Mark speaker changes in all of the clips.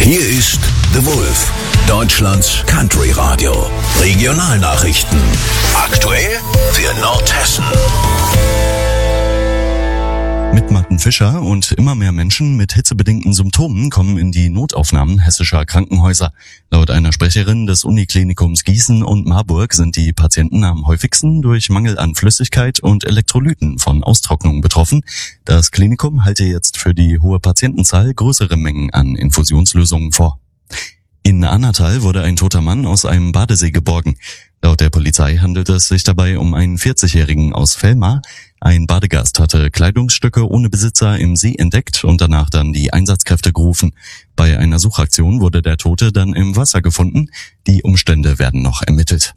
Speaker 1: Hier ist The Wolf, Deutschlands Country Radio. Regionalnachrichten. Aktuell für Nordhessen.
Speaker 2: Mit Martin Fischer und immer mehr Menschen mit hitzebedingten Symptomen kommen in die Notaufnahmen hessischer Krankenhäuser. Laut einer Sprecherin des Uniklinikums Gießen und Marburg sind die Patienten am häufigsten durch Mangel an Flüssigkeit und Elektrolyten von Austrocknung betroffen. Das Klinikum halte jetzt für die hohe Patientenzahl größere Mengen an Infusionslösungen vor. In Annatal wurde ein toter Mann aus einem Badesee geborgen. Laut der Polizei handelt es sich dabei um einen 40-Jährigen aus Velmar. Ein Badegast hatte Kleidungsstücke ohne Besitzer im See entdeckt und danach dann die Einsatzkräfte gerufen. Bei einer Suchaktion wurde der Tote dann im Wasser gefunden. Die Umstände werden noch ermittelt.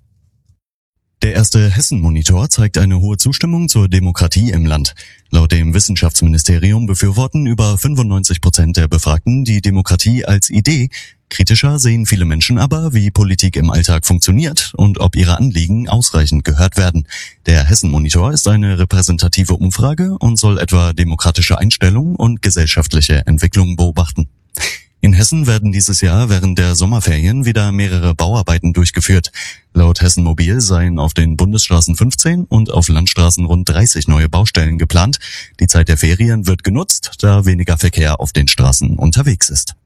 Speaker 2: Der erste Hessen-Monitor zeigt eine hohe Zustimmung zur Demokratie im Land. Laut dem Wissenschaftsministerium befürworten über 95% der Befragten die Demokratie als Idee. Kritischer sehen viele Menschen aber, wie Politik im Alltag funktioniert und ob ihre Anliegen ausreichend gehört werden. Der Hessen-Monitor ist eine repräsentative Umfrage und soll etwa demokratische Einstellungen und gesellschaftliche Entwicklungen beobachten. In Hessen werden dieses Jahr während der Sommerferien wieder mehrere Bauarbeiten durchgeführt. Laut Hessen Mobil seien auf den Bundesstraßen 15 und auf Landstraßen rund 30 neue Baustellen geplant. Die Zeit der Ferien wird genutzt, da weniger Verkehr auf den Straßen unterwegs ist.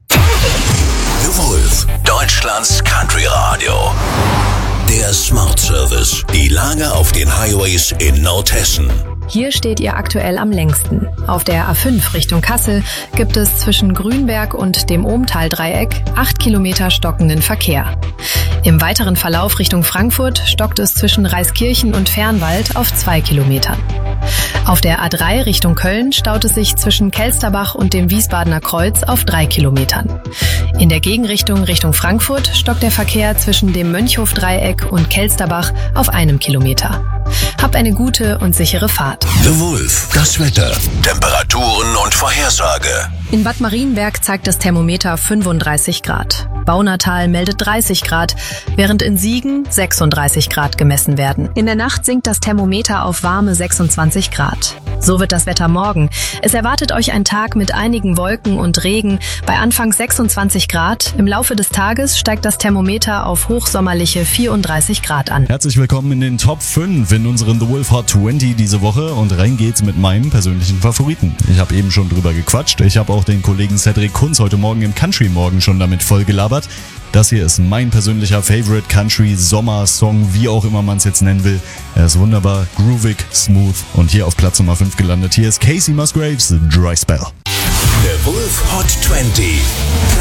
Speaker 1: The Wolf, Deutschlands Country Radio. Der Smart Service. Die Lage auf den Highways in Nordhessen.
Speaker 3: Hier steht ihr aktuell am längsten. Auf der A5 Richtung Kassel gibt es zwischen Grünberg und dem Ohmtal-Dreieck 8 Kilometer stockenden Verkehr. Im weiteren Verlauf Richtung Frankfurt stockt es zwischen Reiskirchen und Fernwald auf 2 Kilometern. Auf der A3 Richtung Köln staut es sich zwischen Kelsterbach und dem Wiesbadener Kreuz auf 3 Kilometern. In der Gegenrichtung Richtung Frankfurt stockt der Verkehr zwischen dem Mönchhof-Dreieck und Kelsterbach auf 1 Kilometer. Habt eine gute und sichere Fahrt.
Speaker 1: The Wolf, das Wetter, Temperaturen und Vorhersage.
Speaker 3: In Bad Marienberg zeigt das Thermometer 35 Grad. Baunatal meldet 30 Grad, während in Siegen 36 Grad gemessen werden. In der Nacht sinkt das Thermometer auf warme 26 Grad. So wird das Wetter morgen. Es erwartet euch ein Tag mit einigen Wolken und Regen bei anfangs 26 Grad. Im Laufe des Tages steigt das Thermometer auf hochsommerliche 34 Grad an.
Speaker 2: Herzlich willkommen in den Top 5 in unseren The Wolf Hot 20 diese Woche und rein geht's mit meinem persönlichen Favoriten. Ich habe eben schon drüber gequatscht. Ich habe auch den Kollegen Cedric Kunz heute Morgen im Country Morgen schon damit voll gelabert. Das hier ist mein persönlicher Favorite Country Sommer-Song, wie auch immer man es jetzt nennen will. Er ist wunderbar, groovig, smooth und hier auf Platz Nummer 5 gelandet. Hier ist Casey Musgraves, Dry Spell.
Speaker 1: The Wolf Hot 20.